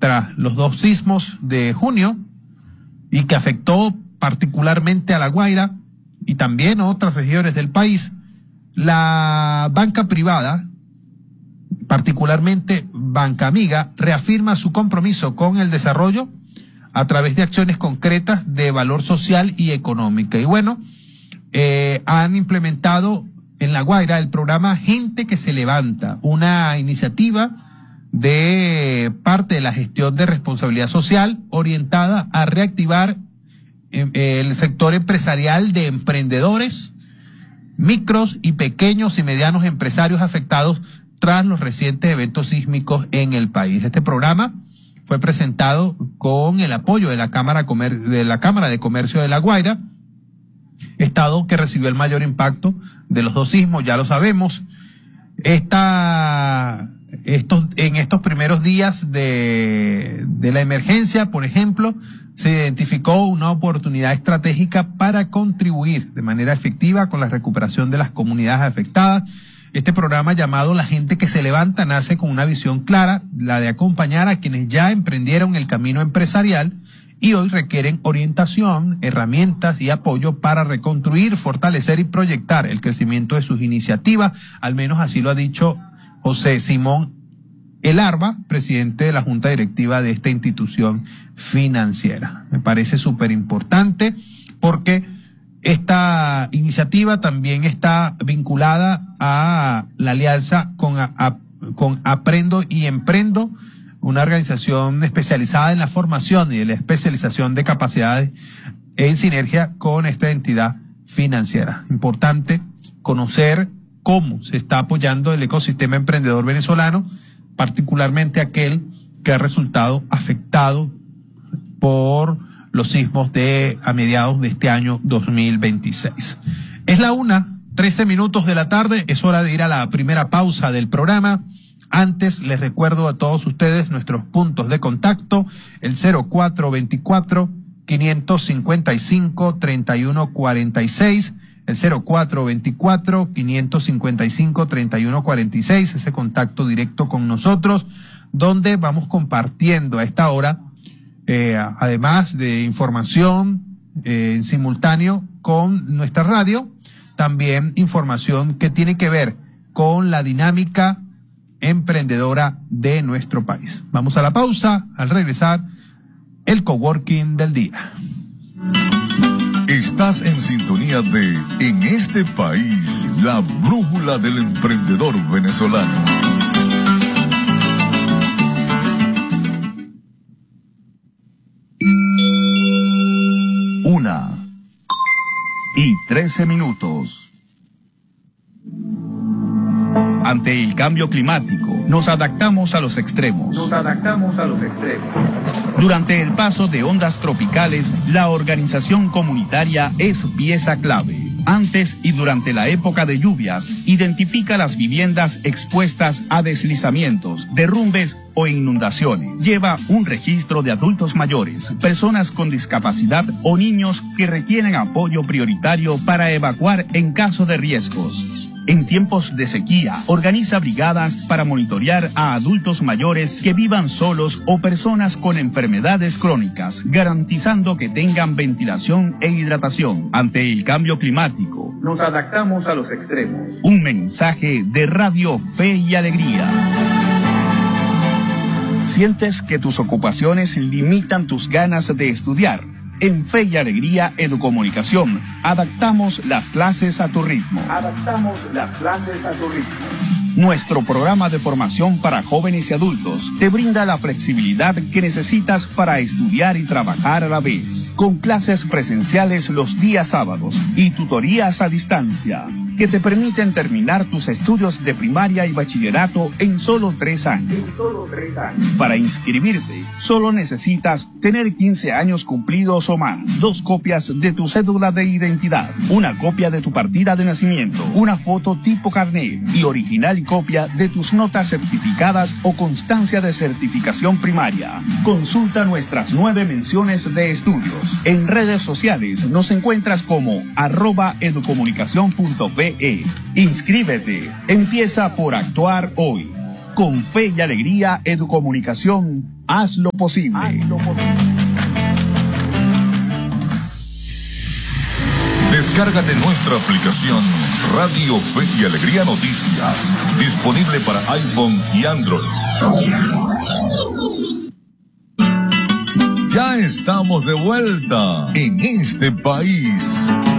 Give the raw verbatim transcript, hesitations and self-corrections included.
tras los dos sismos de junio y que afectó particularmente a La Guaira y también a otras regiones del país, la banca privada, particularmente Banca Amiga, reafirma su compromiso con el desarrollo a través de acciones concretas de valor social y económica. Y bueno, eh, han implementado en La Guaira el programa Gente que se Levanta, una iniciativa de parte de la gestión de responsabilidad social orientada a reactivar eh, el sector empresarial de emprendedores, micros y pequeños y medianos empresarios afectados tras los recientes eventos sísmicos en el país. Este programa fue presentado con el apoyo de la Cámara, Comer- de la Cámara de Comercio de La Guaira, estado que recibió el mayor impacto de los dos sismos, ya lo sabemos. Esta, estos, en estos primeros días de, de la emergencia, por ejemplo, se identificó una oportunidad estratégica para contribuir de manera efectiva con la recuperación de las comunidades afectadas. Este programa llamado La Gente que se Levanta nace con una visión clara, la de acompañar a quienes ya emprendieron el camino empresarial y hoy requieren orientación, herramientas y apoyo para reconstruir, fortalecer y proyectar el crecimiento de sus iniciativas. Al menos así lo ha dicho José Simón Elarba, presidente de la Junta Directiva de esta institución financiera. Me parece súper importante porque esta iniciativa también está vinculada a la alianza con, a, a, con Aprendo y Emprendo, una organización especializada en la formación y en la especialización de capacidades en sinergia con esta entidad financiera. Importante conocer cómo se está apoyando el ecosistema emprendedor venezolano, particularmente aquel que ha resultado afectado por los sismos de a mediados de este año dos mil veintiséis. Es la una, trece minutos de la tarde, es hora de ir a la primera pausa del programa. Antes les recuerdo a todos ustedes nuestros puntos de contacto, el cero cuatro veinticuatro, quinientos cincuenta y cinco, treinta y uno cuarenta y seis, el cero cuatro veinticuatro, quinientos cincuenta y cinco, treinta y uno cuarenta y seis, ese contacto directo con nosotros, donde vamos compartiendo a esta hora, eh, además de información eh, en simultáneo con nuestra radio, también información que tiene que ver con la dinámica emprendedora de nuestro país. Vamos a la pausa, al regresar, el coworking del día. Estás en sintonía de En este país, la brújula del emprendedor venezolano. Una y trece minutos. Ante el cambio climático, nos adaptamos a los extremos. Nos adaptamos a los extremos. Durante el paso de ondas tropicales, la organización comunitaria es pieza clave. Antes y durante la época de lluvias, identifica las viviendas expuestas a deslizamientos, derrumbes o inundaciones. Lleva un registro de adultos mayores, personas con discapacidad o niños que requieren apoyo prioritario para evacuar en caso de riesgos. En tiempos de sequía, organiza brigadas para monitorear a adultos mayores que vivan solos o personas con enfermedades crónicas, garantizando que tengan ventilación e hidratación. Ante el cambio climático, nos adaptamos a los extremos. Un mensaje de Radio Fe y Alegría. ¿Sientes que tus ocupaciones limitan tus ganas de estudiar? En Fe y Alegría Educomunicación, adaptamos las clases a tu ritmo. Adaptamos las clases a tu ritmo. Nuestro programa de formación para jóvenes y adultos te brinda la flexibilidad que necesitas para estudiar y trabajar a la vez. Con clases presenciales los días sábados y tutorías a distancia, que te permiten terminar tus estudios de primaria y bachillerato en solo tres años. En solo tres años. Para inscribirte, solo necesitas tener quince años cumplidos o más, dos copias de tu cédula de identidad, una copia de tu partida de nacimiento, una foto tipo carnet y original y copia de tus notas certificadas o constancia de certificación primaria. Consulta nuestras nueve menciones de estudios. En redes sociales nos encuentras como arroba educomunicación punto ve. Inscríbete. Empieza por actuar hoy. Con fe y alegría, Educomunicación, haz lo posible. Haz lo posible. Descárgate nuestra aplicación Radio Fe y Alegría Noticias, disponible para iPhone y Android. Ya estamos de vuelta en este país.